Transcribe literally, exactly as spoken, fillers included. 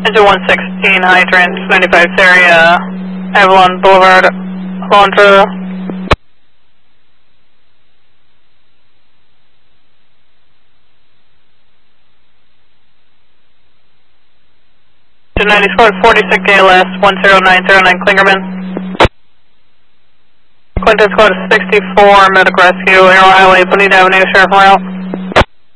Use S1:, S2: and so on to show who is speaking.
S1: Engine one sixteen, hydrant, ninety-five area, Avalon Boulevard, Alondra. ninety-four forty-six A L S, one zero nine zero nine Klingerman. Clinton Squad sixty-four, medical rescue, Arrow Highway, Bonita Avenue, Sheriff Morale.